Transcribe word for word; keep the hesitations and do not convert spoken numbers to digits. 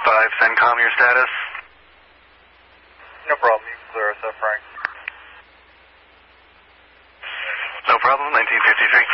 five, CENTCOM, your status? No problem. You can clear us up, Frank. No problem, nineteen fifty-three.